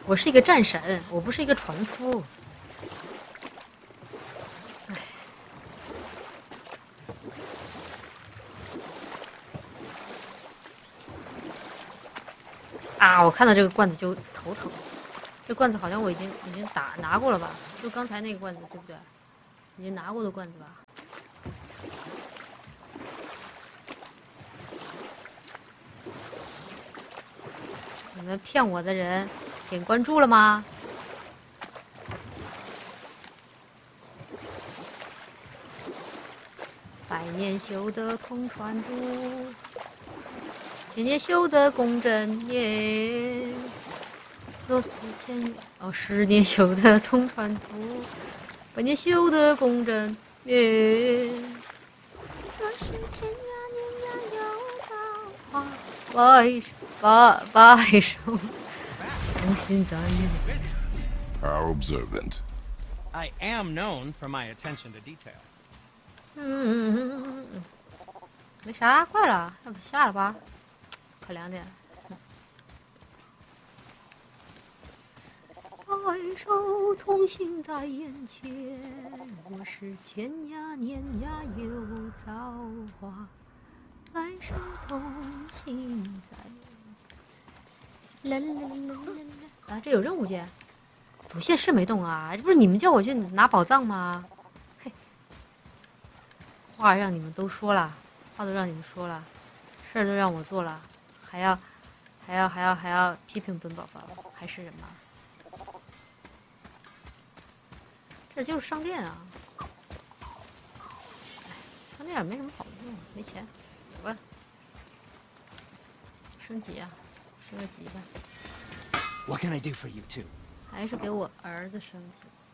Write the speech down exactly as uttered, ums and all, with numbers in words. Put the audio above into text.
我是一个战神，我不是一个船夫。唉。啊！我看到这个罐子就头疼。这罐子好像我已经已经打拿过了吧？就刚才那个罐子，对不对？已经拿过的罐子吧？你们骗我的人，点关注了吗？百年修得同船渡，千年修得共枕眠。若四千哦，十年修得同船渡，百年修得共枕眠。若是千呀年呀有造化，百百百首同心在眼前。 How observant. I am known for my attention to detail. 嗯嗯嗯嗯嗯，没啥，快了，要不下了吧？快两点了。百首同心在眼前，若是千呀年呀有造化，百首同心在眼前。啦啦啦啦啦！啊，这有任务键。主线是没动啊，这不是你们叫我去拿宝藏吗？嘿，话让你们都说了，话都让你们说了，事儿都让我做了，还要还要还要还要批评本宝宝，还是人吗？这就是商店啊！哎，商店也没什么好用，没钱，走吧。升级啊，升个级吧。 What can I do for you too? 还是给我儿子升级。